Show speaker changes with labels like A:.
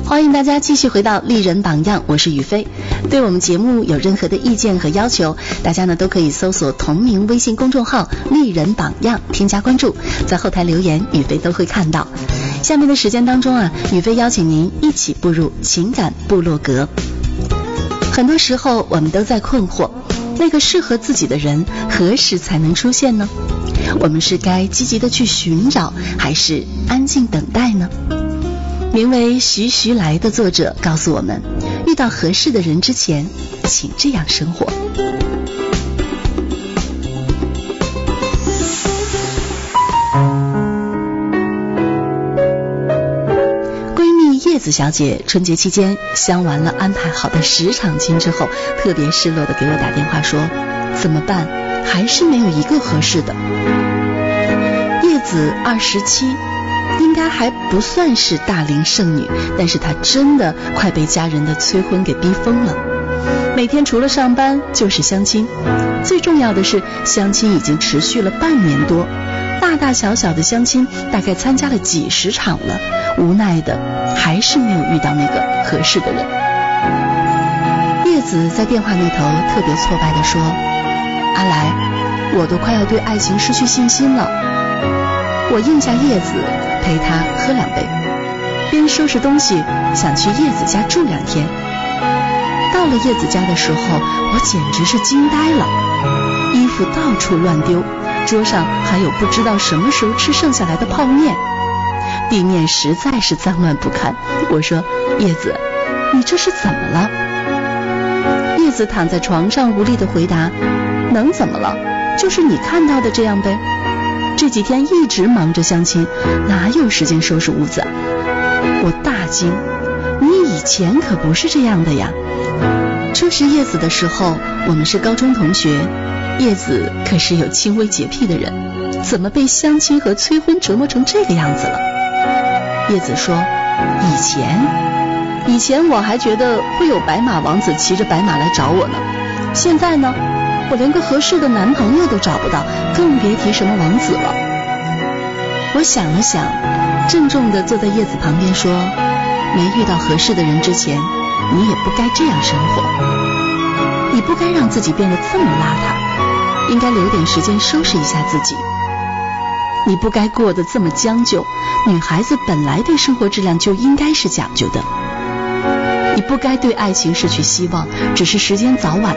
A: 欢迎大家继续回到丽人榜样，我是雨飞。对我们节目有任何的意见和要求，大家呢都可以搜索同名微信公众号丽人榜样，添加关注，在后台留言，雨飞都会看到。下面的时间当中啊，雨飞邀请您一起步入情感部落格。很多时候我们都在困惑，那个适合自己的人何时才能出现呢？我们是该积极的去寻找，还是安静等待呢？名为徐徐来的作者告诉我们，遇到合适的人之前，请这样生活。闺蜜叶子小姐春节期间相完了安排好的10场亲之后，特别失落的给我打电话说，怎么办？还是没有一个合适的。叶子27，应该还不算是大龄剩女，但是她真的快被家人的催婚给逼疯了。每天除了上班就是相亲，最重要的是相亲已经持续了半年多，大大小小的相亲大概参加了几十场了，无奈的还是没有遇到那个合适的人。叶子在电话那头特别挫败地说，阿来，我都快要对爱情失去信心了。我应下叶子，陪她喝2杯，边收拾东西想去叶子家住2天。到了叶子家的时候，我简直是惊呆了，衣服到处乱丢，桌上还有不知道什么时候吃剩下来的泡面，地面实在是脏乱不堪。我说，叶子，你这是怎么了？叶子躺在床上无力地回答，能怎么了？就是你看到的这样呗。这几天一直忙着相亲，哪有时间收拾屋子？我大惊，你以前可不是这样的呀。初识叶子的时候，我们是高中同学，叶子可是有轻微洁癖的人，怎么被相亲和催婚折磨成这个样子了？叶子说，以前我还觉得会有白马王子骑着白马来找我呢，现在呢，我连个合适的男朋友都找不到，更别提什么王子了。我想了想，郑重地坐在叶子旁边说，没遇到合适的人之前，你也不该这样生活，你不该让自己变得这么邋遢，应该留点时间收拾一下自己。你不该过得这么将就，女孩子本来对生活质量就应该是讲究的。你不该对爱情失去希望，只是时间早晚